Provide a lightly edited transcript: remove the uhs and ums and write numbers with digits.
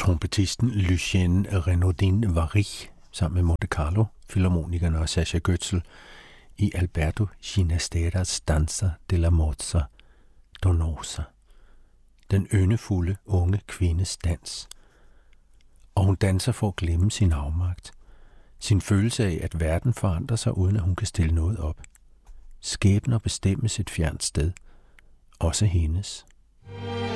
Trompetisten Lucien Renaudin Varie sammen med Monte Carlo, filharmonikerne og Sascha Götzl i Alberto Ginastera's Danza della Mozza Donosa. Den yndefulde unge kvindes dans. Og hun danser for at glemme sin afmagt. Sin følelse af, at verden forandrer sig, uden at hun kan stille noget op. Skæbner bestemmes et fjernt sted. Også hendes.